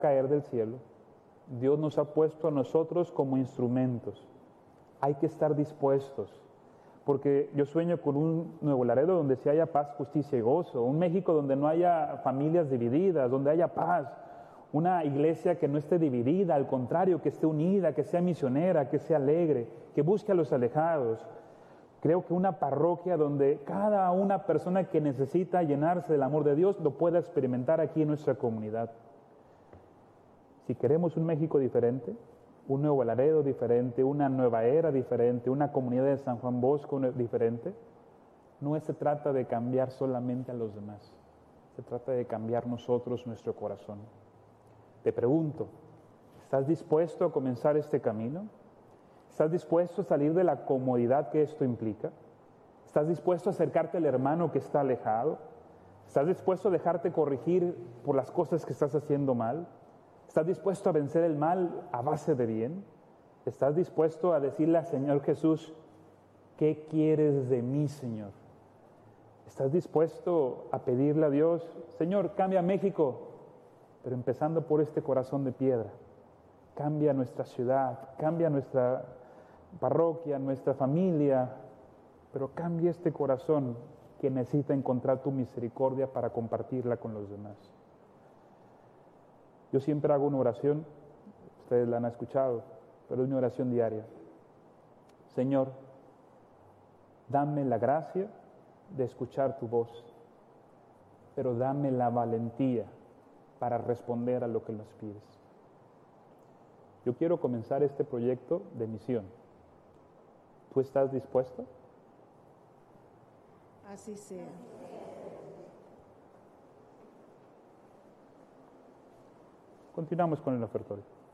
caer del cielo. Dios nos ha puesto a nosotros como instrumentos. Hay que estar dispuestos, porque yo sueño con un Nuevo Laredo donde sí haya paz, justicia y gozo, un México donde no haya familias divididas, donde haya paz, una iglesia que no esté dividida, al contrario, que esté unida, que sea misionera, que sea alegre, que busque a los alejados. Creo que una parroquia donde cada una persona que necesita llenarse del amor de Dios lo pueda experimentar aquí en nuestra comunidad. Si queremos un México diferente, un Nuevo Laredo diferente, una nueva era diferente, una comunidad de San Juan Bosco diferente, no se trata de cambiar solamente a los demás, se trata de cambiar nosotros nuestro corazón. Te pregunto, ¿estás dispuesto a comenzar este camino? ¿Estás dispuesto a salir de la comodidad que esto implica? ¿Estás dispuesto a acercarte al hermano que está alejado? ¿Estás dispuesto a dejarte corregir por las cosas que estás haciendo mal? ¿Estás dispuesto a vencer el mal a base de bien? ¿Estás dispuesto a decirle al Señor Jesús, ¿qué quieres de mí, Señor? ¿Estás dispuesto a pedirle a Dios, Señor, cambia México, pero empezando por este corazón de piedra? Cambia nuestra ciudad, cambia nuestra parroquia, nuestra familia, pero cambia este corazón que necesita encontrar tu misericordia para compartirla con los demás. Yo siempre hago una oración, ustedes la han escuchado, pero es mi oración diaria. Señor, dame la gracia de escuchar tu voz, pero dame la valentía para responder a lo que nos pides. Yo quiero comenzar este proyecto de misión. ¿Tú estás dispuesto? Así sea. Continuamos con el ofertorio.